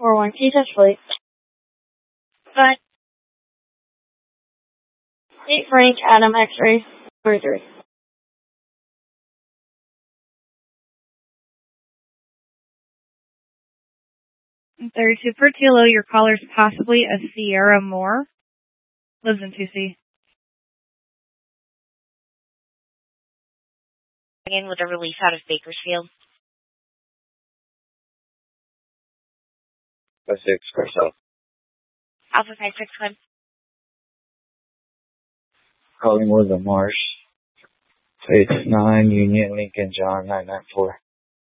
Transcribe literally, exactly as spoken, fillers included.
four one, T touch fleet. Five. Eight Frank, Adam, X-ray, three. thirty-two per kilo, your caller's possibly a Sierra Moore. Lives in two C. Again with a release out of Bakersfield. Five six, Carcel. Alpha five six one. Collingwood, the Marsh. It's nine, Union, Lincoln, John, nine nine four.